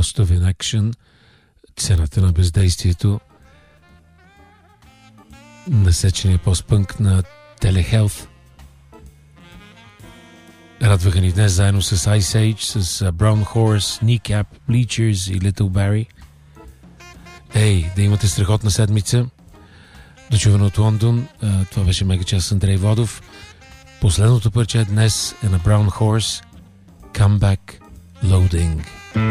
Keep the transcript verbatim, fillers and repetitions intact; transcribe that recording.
Cost of Inaction, цената на бездействието, насечения постпънк на Telehealth. Радваха ни днес заедно с Ice Age, с Brown Horse, Kneecap, Bleachers и Little Barry. Ей, да имате страхотна седмица. Дочуване от Лондон. Това беше Мегачас с Андрей Водов. Последното парче днес е на Brown Horse, Come Back Loading.